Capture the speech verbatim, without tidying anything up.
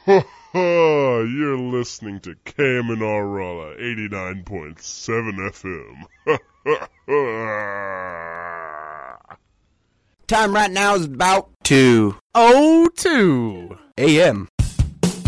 You're listening to Kamanarala eighty-nine point seven F M. Time right now is about two oh two A M